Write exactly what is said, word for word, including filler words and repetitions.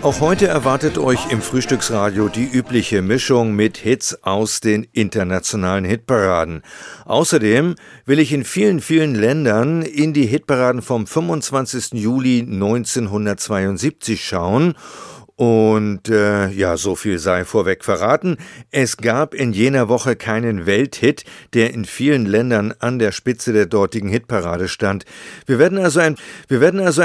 Auch heute erwartet euch im Frühstücksradio die übliche Mischung mit Hits aus den internationalen Hitparaden. Außerdem will ich in vielen, vielen Ländern in die Hitparaden vom fünfundzwanzigsten Juli neunzehnhundertzweiundsiebzig schauen. Und äh, ja, so viel sei vorweg verraten. Es gab in jener Woche keinen Welthit, der in vielen Ländern an der Spitze der dortigen Hitparade stand. Wir werden also ein, wir werden also